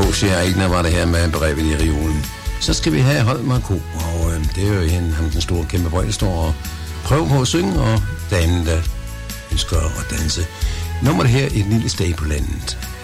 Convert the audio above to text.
H.C. Eigner var det her med brevet i reolen. Så skal vi have Holm & Co. Og det er jo ham, den store kæmpe brød, der står og prøver på at synge, og damen, der ønsker at danse. Nummeret her, Et lille sted på landet.